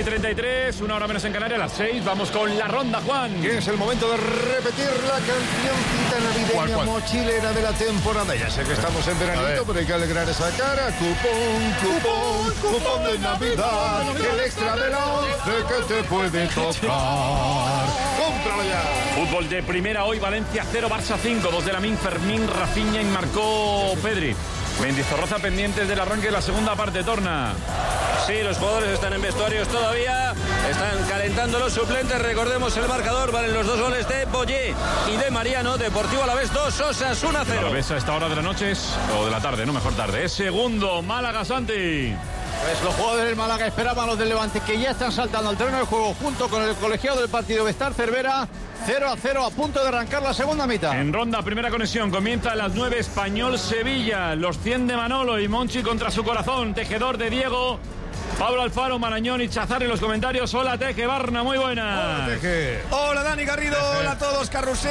7:33, una hora menos en Canarias, a las 6. Vamos con la ronda, Juan. Que es el momento de repetir la cancioncita navideña ¿Cuál? mochilera de la temporada. Ya sé que estamos en veranito, pero hay que alegrar esa cara. Cupón de Navidad. El extra de la 11 que te puede tocar. ¡Cómpralo ya! Fútbol de primera hoy, Valencia 0, Barça 5. 2 de Lamine, Fermín, Rafinha y marcó Pedri. Mendizorroza pendientes del arranque de la segunda parte, Torna. Sí, los jugadores están en vestuarios todavía, están calentando los suplentes. Recordemos el marcador, valen los 2 goles de Boyé y de Mariano. Deportivo Alavés 2, Osasuna 0. Alavés a esta hora de la noche o de la tarde, no, mejor tarde. Es segundo, Málaga, Santi. Pues los jugadores del Málaga esperaban a los del Levante, que ya están saltando al terreno de juego junto con el colegiado del partido Bestar Cervera. 0-0 a punto de arrancar la segunda mitad. En ronda, primera conexión, comienza a las 9, Español-Sevilla. Los 100 de Manolo y Monchi contra su corazón. Tejedor de Diego, Pablo Alfaro, Marañón y Chazar en los comentarios. Hola, Teje Barna, muy buenas. Hola, Teje. Hola, Dani Garrido. Hola a todos, Carrusel.